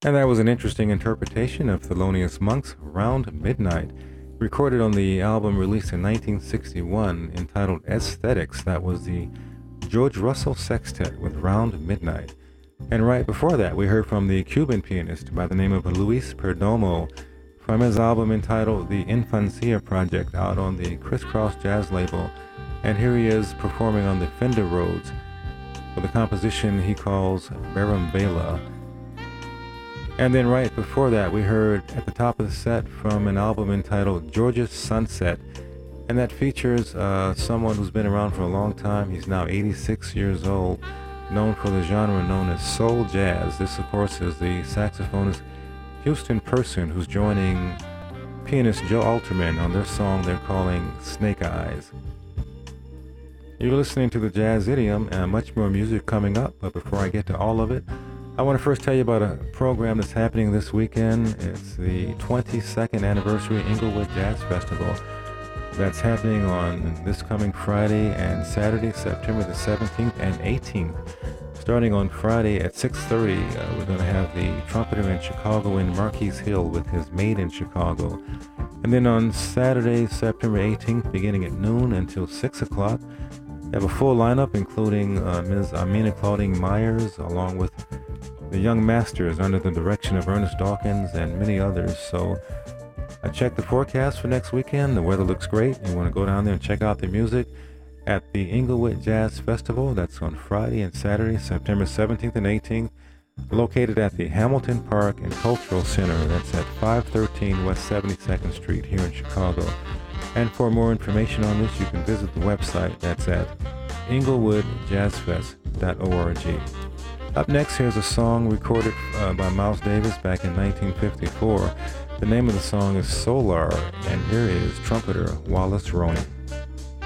And that was an interesting interpretation of Thelonious Monk's Round Midnight, recorded on the album released in 1961 entitled Aesthetics. That was the George Russell Sextet with Round Midnight. And right before that, we heard from the Cuban pianist by the name of Luis Perdomo from his album entitled The Infancia Project out on the Crisscross Jazz label. And here he is performing on the Fender Rhodes with a composition he calls Berimbela. And then right before that, we heard at the top of the set from an album entitled George's Sunset. And that features someone who's been around for a long time. He's now 86 years old, known for the genre known as soul jazz. This, of course, is the saxophonist Houston Person, who's joining pianist Joe Alterman on their song they're calling Snake Eyes. You're listening to the Jazz Idiom, and much more music coming up. But before I get to all of it, I want to first tell you about a program that's happening this weekend. It's the 22nd anniversary Inglewood Jazz Festival. That's happening on this coming Friday and Saturday, September the 17th and 18th. Starting on Friday at 6:30, we're going to have the trumpeter in Chicago in Marquise Hill with his Made in Chicago. And then on Saturday, September 18th, beginning at noon until 6 o'clock, we have a full lineup including Ms. Amina Claudine Myers, along with the Young Masters under the direction of Ernest Dawkins and many others. So I checked the forecast for next weekend. The weather looks great. You want to go down there and check out the music at the Inglewood Jazz Festival. That's on Friday and Saturday, September 17th and 18th, located at the Hamilton Park and Cultural Center. That's at 513 West 72nd Street here in Chicago. And for more information on this, you can visit the website. That's at inglewoodjazzfest.org. Up next, here's a song recorded by Miles Davis back in 1954. The name of the song is Solar, and here is trumpeter Wallace Roney.